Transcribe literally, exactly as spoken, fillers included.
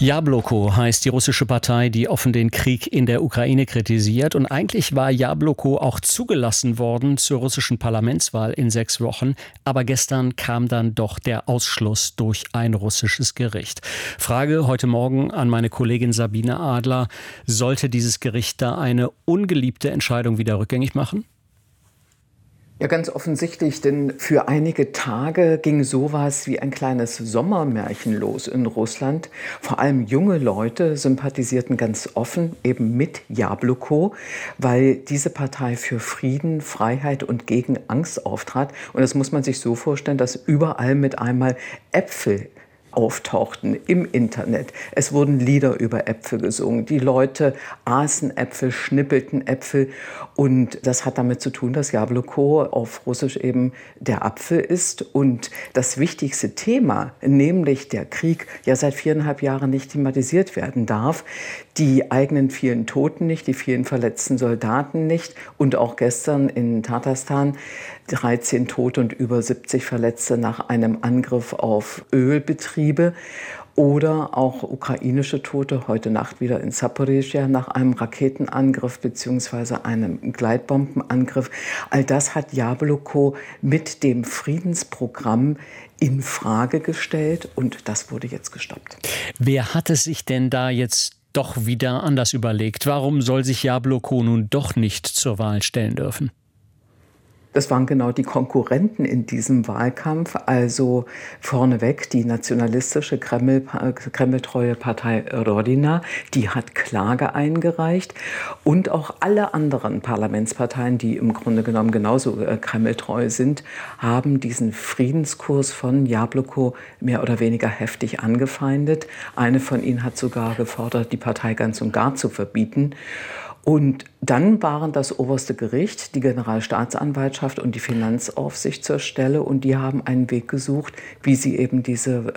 Jabloko heißt die russische Partei, die offen den Krieg in der Ukraine kritisiert. Und eigentlich war Jabloko auch zugelassen worden zur russischen Parlamentswahl in sechs Wochen. Aber gestern kam dann doch der Ausschluss durch ein russisches Gericht. Frage heute Morgen an meine Kollegin Sabine Adler. Sollte dieses Gericht da eine ungeliebte Entscheidung wieder rückgängig machen? Ja, ganz offensichtlich, denn für einige Tage ging sowas wie ein kleines Sommermärchen los in Russland. Vor allem junge Leute sympathisierten ganz offen eben mit Jabloko, weil diese Partei für Frieden, Freiheit und gegen Angst auftrat. Und das muss man sich so vorstellen, dass überall mit einmal Äpfel auftauchten im Internet. Es wurden Lieder über Äpfel gesungen. Die Leute aßen Äpfel, schnippelten Äpfel. Und das hat damit zu tun, dass Jabloko auf Russisch eben der Apfel ist. Und das wichtigste Thema, nämlich der Krieg, ja seit viereinhalb Jahren nicht thematisiert werden darf. Die eigenen vielen Toten nicht, die vielen verletzten Soldaten nicht. Und auch gestern in Tatarstan dreizehn Tote und über siebzig Verletzte nach einem Angriff auf Ölbetriebe. Oder auch ukrainische Tote, heute Nacht wieder in Zaporizhzhia nach einem Raketenangriff bzw. einem Gleitbombenangriff. All das hat Jabloko mit dem Friedensprogramm in Frage gestellt und das wurde jetzt gestoppt. Wer hat es sich denn da jetzt doch wieder anders überlegt? Warum soll sich Jabloko nun doch nicht zur Wahl stellen dürfen? Das waren genau die Konkurrenten in diesem Wahlkampf, also vorneweg die nationalistische Kreml, kremltreue Partei Rodina, die hat Klage eingereicht und auch alle anderen Parlamentsparteien, die im Grunde genommen genauso kremltreu sind, haben diesen Friedenskurs von Jabloko mehr oder weniger heftig angefeindet. Eine von ihnen hat sogar gefordert, die Partei ganz und gar zu verbieten. Und dann waren das oberste Gericht, die Generalstaatsanwaltschaft und die Finanzaufsicht zur Stelle und die haben einen Weg gesucht, wie sie eben diese